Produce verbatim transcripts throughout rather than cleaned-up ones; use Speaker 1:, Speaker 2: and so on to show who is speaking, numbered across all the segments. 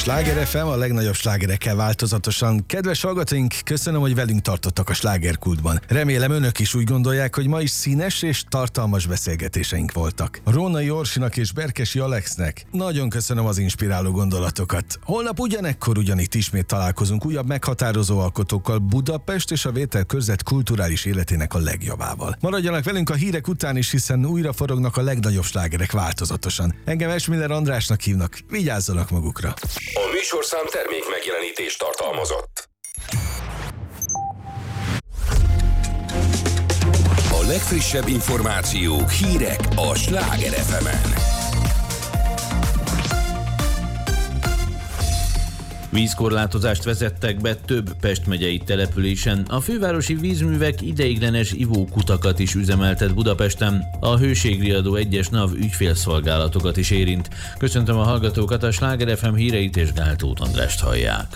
Speaker 1: Sláger ef em, a legnagyobb slágerekkel változatosan. Kedves hallgatóink, köszönöm, hogy velünk tartottak a slágerkultban. Remélem önök is úgy gondolják, hogy ma is színes és tartalmas beszélgetéseink voltak. Rónai Orsinak és Berkesi Alexnek nagyon köszönöm az inspiráló gondolatokat. Holnap ugyanekkor ugyanitt ismét találkozunk újabb meghatározó alkotókkal Budapest és a Vételkörzet kulturális életének a legjobbával. Maradjanak velünk a hírek után is, hiszen újra forognak a legnagyobb slágerek változatosan. Engem Esmiller Andrásnak hívnak, vigyázzanak magukra.
Speaker 2: A műsorszám termék megjelenítést tartalmazott. A legfrissebb információk, hírek a Sláger ef emen.
Speaker 3: Vízkorlátozást vezettek be több Pest megyei településen. A fővárosi vízművek ideiglenes ivókutakat is üzemeltet Budapesten. A hőségriadó egyes NAV ügyfélszolgálatokat is érint. Köszöntöm a hallgatókat, a Sláger ef em híreit és Gál Tóth Andrást hallják.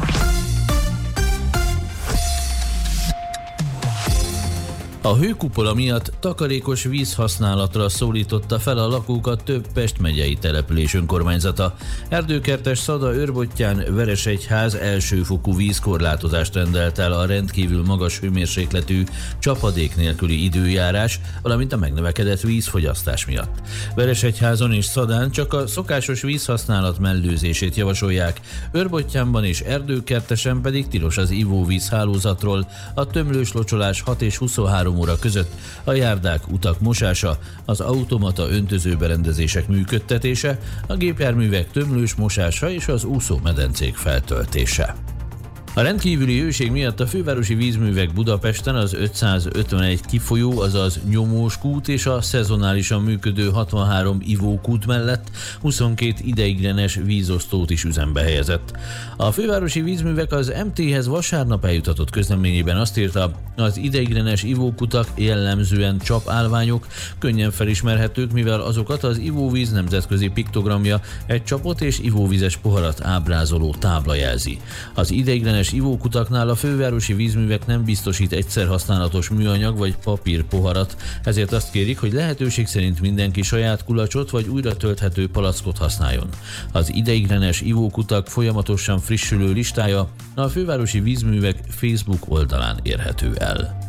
Speaker 3: A hőkupola miatt takarékos vízhasználatra szólította fel a lakókat több Pest megyei település önkormányzata. Erdőkertes, Szada, Őrbottyán, Veresegyház elsőfokú vízkorlátozást rendelt el a rendkívül magas hőmérsékletű, csapadék nélküli időjárás, valamint a megnövekedett vízfogyasztás miatt. Veresegyházon és Szadán csak a szokásos vízhasználat mellőzését javasolják, Őrbottyánban és Erdőkertesen pedig tilos az ivóvíz hálózatról a tömlős locsolás hat és huszonhárom óra között, a járdák, utak mosása, az automata öntözőberendezések működtetése, a gépjárművek tömlős mosása és az úszómedencék feltöltése. A rendkívüli hőség miatt a fővárosi vízművek Budapesten az ötszázötvenegy kifolyó, azaz nyomós kút és a szezonálisan működő hatvanhárom ivókút mellett huszonkét ideiglenes vízosztót is üzembe helyezett. A fővárosi vízművek az em téhez vasárnap eljutatott közleményében azt írta, az ideiglenes ivókutak jellemzően csapállványok, könnyen felismerhetők, mivel azokat az ivóvíz nemzetközi piktogramja, egy csapot és ivóvizes poharat ábrázoló tábla jelzi. Az ideiglenes ivókutaknál a fővárosi vízművek nem biztosít egyszerhasználatos műanyag vagy papír poharat, ezért azt kérik, hogy lehetőség szerint mindenki saját kulacsot vagy újra tölthető palackot használjon. Az ideiglenes ivókutak folyamatosan frissülő listája a fővárosi vízművek Facebook oldalán érhető el.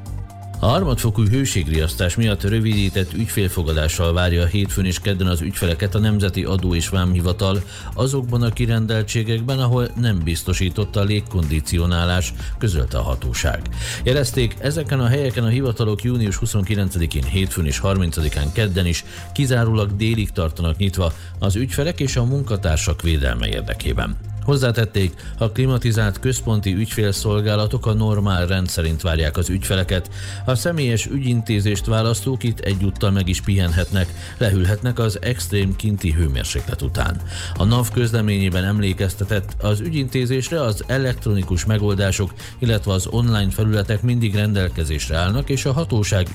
Speaker 3: A harmadfokú hőségriasztás miatt rövidített ügyfélfogadással várja hétfőn és kedden az ügyfeleket a Nemzeti Adó- és Vámhivatal azokban a kirendeltségekben, ahol nem biztosított a légkondicionálás, közölte a hatóság. Jelezték, ezeken a helyeken a hivatalok június huszonkilencedikén, hétfőn és harmincadikán kedden is kizárólag délig tartanak nyitva az ügyfelek és a munkatársak védelme érdekében. Hozzátették, a klimatizált központi ügyfélszolgálatok a normál rend szerint várják az ügyfeleket. A személyes ügyintézést választók itt egyúttal meg is pihenhetnek, lehűlhetnek az extrém kinti hőmérséklet után. A NAV közleményében emlékeztetett, az ügyintézésre az elektronikus megoldások, illetve az online felületek mindig rendelkezésre állnak, és a hatóság